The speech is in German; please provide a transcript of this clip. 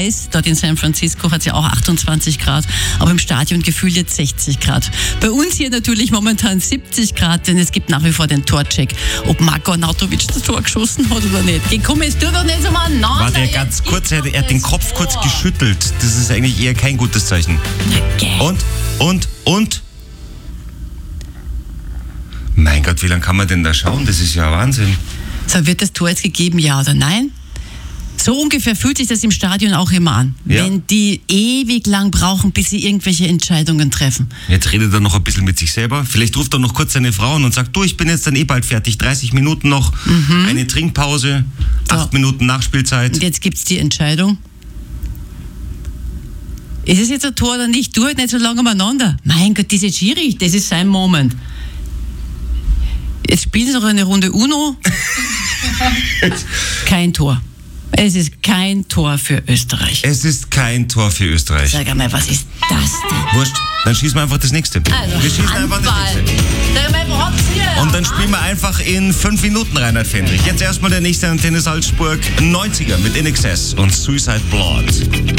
heiß. Dort in San Francisco hat es ja auch 28 Grad, aber im Stadion gefühlt jetzt 60 Grad. Bei uns hier natürlich momentan 70 Grad, denn es gibt nach wie vor den Torcheck, ob Marko Arnautovic das Tor geschossen hat oder nicht. Komm, jetzt tu doch nicht so mal an. Warte, ganz kurz, er hat den Kopf kurz geschüttelt. Das ist eigentlich eher kein gutes Zeichen. Okay. Und? Mein Gott, wie lange kann man denn da schauen? Das ist ja Wahnsinn. So, wird das Tor jetzt gegeben, ja oder nein? So ungefähr fühlt sich das im Stadion auch immer an. Ja. Wenn die ewig lang brauchen, bis sie irgendwelche Entscheidungen treffen. Jetzt redet er noch ein bisschen mit sich selber. Vielleicht ruft er noch kurz seine Frau an und sagt, du, ich bin jetzt dann bald fertig. 30 Minuten noch, eine Trinkpause, 8 Minuten Nachspielzeit. Und jetzt gibt es die Entscheidung. Ist es jetzt ein Tor oder nicht? Tu halt nicht so lange umeinander. Mein Gott, diese Schiri, das ist sein Moment. Jetzt spielen sie noch eine Runde Uno. Kein Tor. Es ist kein Tor für Österreich. Es ist kein Tor für Österreich. Sag einmal, was ist das denn? Wurscht, dann schießen wir einfach das nächste. Also, Wir schießen einfach das Handball. nächste. Sag mal, wo habt's hier? Und dann spielen wir einfach in 5 Minuten, Reinhard Fendrich. Jetzt erstmal der nächste Antenne Salzburg 90er mit In Excess und Suicide Blood.